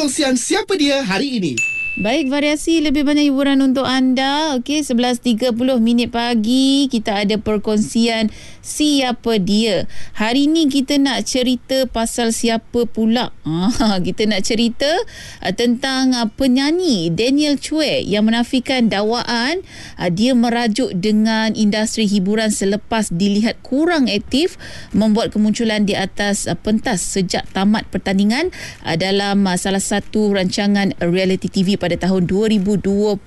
perkongsian Siapa Dia hari ini. Baik, variasi lebih banyak hiburan untuk anda. Okey, 11.30 pagi kita ada perkongsian Siapa Dia. Hari ni kita nak cerita pasal siapa pula? Kita nak cerita tentang penyanyi Daniel Chue yang menafikan dakwaan dia merajuk dengan industri hiburan selepas dilihat kurang aktif membuat kemunculan di atas pentas sejak tamat pertandingan dalam salah satu rancangan reality TV pada tahun 2022.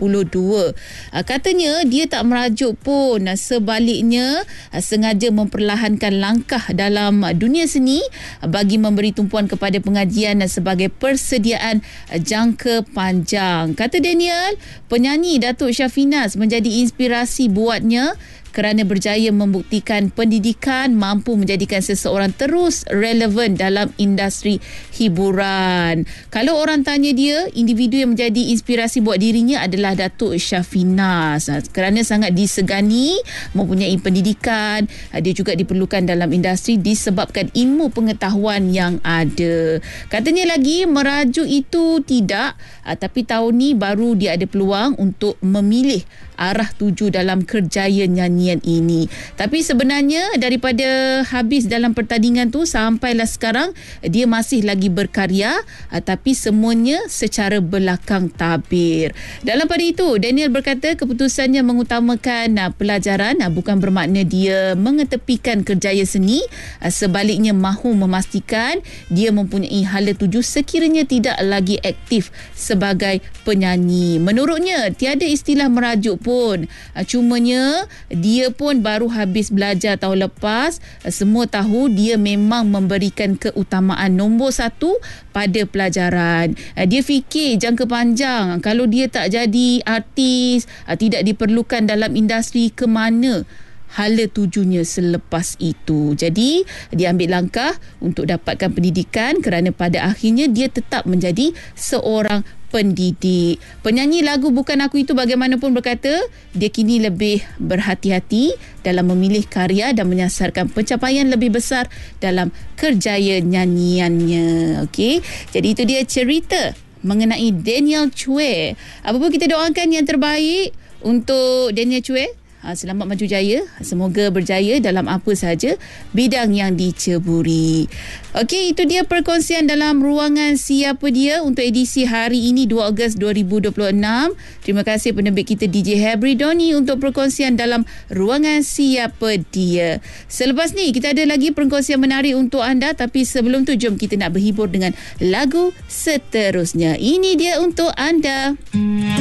Katanya dia tak merajuk pun, sebaliknya sengaja memperlahankan langkah dalam dunia seni bagi memberi tumpuan kepada pengajian sebagai persediaan jangka panjang. Kata Daniel, penyanyi Datuk Syafinas menjadi inspirasi buatnya kerana berjaya membuktikan pendidikan mampu menjadikan seseorang terus relevan dalam industri hiburan. Kalau orang tanya dia, individu yang menjadi inspirasi buat dirinya adalah Datuk Syafinas. Kerana sangat disegani, mempunyai pendidikan, dia juga diperlukan dalam industri disebabkan ilmu pengetahuan yang ada. Katanya lagi, merajuk itu tidak, tapi tahun ni baru dia ada peluang untuk memilih arah tuju dalam kerjaya nyanyian ini. Tapi sebenarnya daripada habis dalam pertandingan tu sampailah sekarang dia masih lagi berkarya, tapi semuanya secara belakang tabir. Dalam pada itu, Daniel berkata keputusannya mengutamakan pelajaran bukan bermakna dia mengetepikan kerjaya seni, sebaliknya mahu memastikan dia mempunyai hala tuju sekiranya tidak lagi aktif sebagai penyanyi. Menurutnya tiada istilah merajuk pun. Cumanya dia pun baru habis belajar tahun lepas. Semua tahu dia memang memberikan keutamaan nombor 1 pada pelajaran. Dia fikir jangka panjang, kalau dia tak jadi artis, tidak diperlukan dalam industri, ke mana hala tujunya selepas itu. Jadi dia ambil langkah untuk dapatkan pendidikan kerana pada akhirnya dia tetap menjadi seorang pendidik. Penyanyi lagu Bukan Aku Itu bagaimanapun berkata dia kini lebih berhati-hati dalam memilih karya dan menyasarkan pencapaian lebih besar dalam kerjaya nyanyiannya. Okey, jadi itu dia cerita mengenai Daniel Chue. Apa pun kita doakan yang terbaik untuk Daniel Chue. Selamat maju jaya. Semoga berjaya dalam apa sahaja bidang yang diceburi. Okey, itu dia perkongsian dalam ruangan Siapa Dia untuk edisi hari ini 2 Ogos 2026. Terima kasih penerbit kita DJ Hebri Doni untuk perkongsian dalam ruangan Siapa Dia. Selepas ni kita ada lagi perkongsian menarik untuk anda, tapi sebelum tu jom kita nak berhibur dengan lagu seterusnya. Ini dia untuk anda.